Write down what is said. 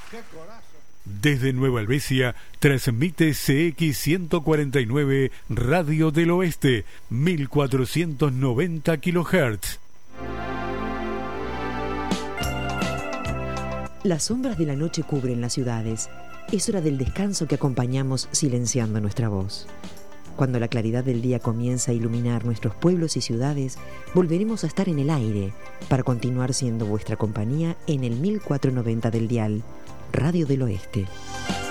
Desde Nueva Helvecia, transmite CX149 Radio del Oeste, 1490 kHz. Las sombras de la noche cubren las ciudades. Es hora del descanso que acompañamos silenciando nuestra voz. Cuando la claridad del día comienza a iluminar nuestros pueblos y ciudades, volveremos a estar en el aire para continuar siendo vuestra compañía en el 1490 del dial, Radio del Oeste.